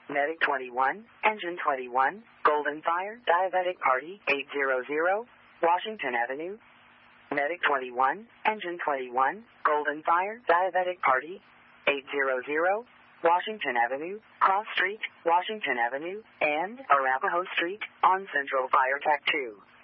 Medic 21, Engine 21, Golden Fire, Diabetic Party, 800, Washington Avenue. Medic 21, Engine 21, Golden Fire, Diabetic Party, 800, Washington Avenue, Cross Street, Washington Avenue, and Arapahoe Street on Central Fire Tac 2.